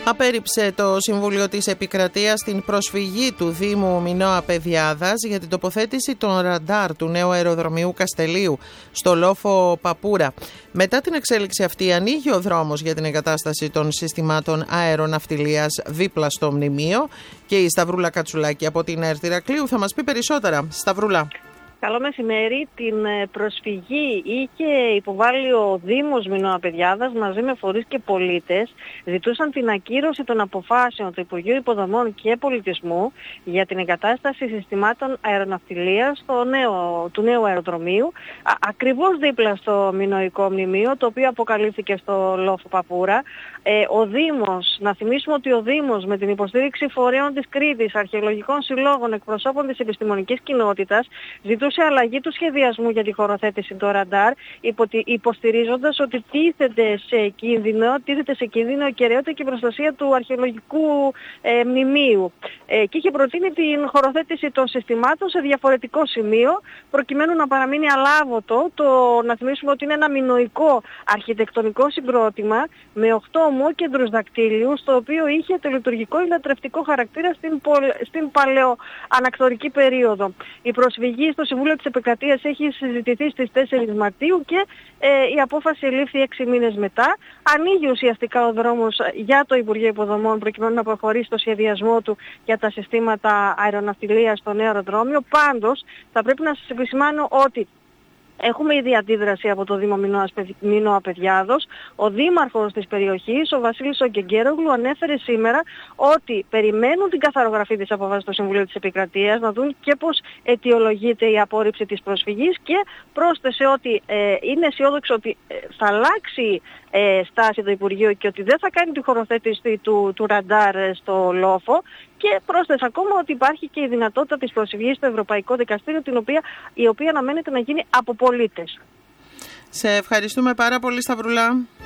Απέρριψε το Συμβούλιο της Επικρατείας την προσφυγή του Δήμου Μινώα Παιδιάδας για την τοποθέτηση των ραντάρ του νέου αεροδρομίου Καστελείου στο λόφο Παπούρα. Μετά την εξέλιξη αυτή ανοίγει ο δρόμος για την εγκατάσταση των συστημάτων αεροναυτιλίας δίπλα στο μνημείο και η Σταυρούλα Κατσουλάκη από την ΕΡΤ Ηρακλείου θα μας πει περισσότερα. Σταυρούλα. Καλό μεσημέρι. Την προσφυγή είχε υποβάλει ο Δήμος Μινώα Παιδιάδας μαζί με φορείς και πολίτες. Ζητούσαν την ακύρωση των αποφάσεων του Υπουργείου Υποδομών και Πολιτισμού για την εγκατάσταση συστημάτων αεροναυτιλίας του νέου αεροδρομίου, ακριβώς δίπλα στο μινωικό μνημείο, το οποίο αποκαλύφθηκε στο λόφο Παπούρα. Ο Δήμος, να θυμίσουμε ότι ο Δήμος με την υποστήριξη φορέων της Κρήτης, αρχαιολογικών συλλόγων, εκπροσώπων της επιστημονικής κοινότητας, ζητούσε αλλαγή του σχεδιασμού για τη χωροθέτηση του ραντάρ, υποστηρίζοντας ότι τίθεται σε κίνδυνο η κυριότητα και η προστασία του αρχαιολογικού μνημείου. Και είχε προτείνει την χωροθέτηση των συστημάτων σε διαφορετικό σημείο, προκειμένου να παραμείνει αλάβωτο. Να θυμίσουμε ότι είναι ένα μινωικό αρχιτεκτονικό συγκρότημα με 8 ομόκεντρους δακτύλιους, το οποίο είχε τελετουργικό ή λατρευτικό χαρακτήρα στην παλαιοανακτορική περίοδο. Η προσφυγή στο Συμβούλιο της Επικρατείας έχει συζητηθεί στις 4 Μαρτίου και η απόφαση ελήφθη 6 μήνες μετά. Ανοίγει ουσιαστικά ο δρόμος για το Υπουργείο Υποδομών προκειμένου να προχωρήσει το σχεδιασμό του για τα συστήματα αεροναυτιλίας στο νέο αεροδρόμιο. Πάντως θα πρέπει να σας επισημάνω ότι έχουμε ήδη αντίδραση από το Δήμο Μινώα Παιδιάδος. Ο δήμαρχος της περιοχής, ο Βασίλης Ογκεγκέρογλου, ανέφερε σήμερα ότι περιμένουν την καθαρογραφή της απόφασης του Συμβουλίου της Επικρατείας, να δουν και πώς αιτιολογείται η απόρριψη της προσφυγής, και πρόσθεσε ότι είναι αισιόδοξο ότι θα αλλάξει στάση το Υπουργείο και ότι δεν θα κάνει τη χωροθέτηση του ραντάρ στο λόφο, και πρόσθεσε ακόμα ότι υπάρχει και η δυνατότητα της προσφυγής στο Ευρωπαϊκό Δικαστήριο, η οποία αναμένεται να γίνει από πολίτες. Σε ευχαριστούμε πάρα πολύ, Σταυρουλά.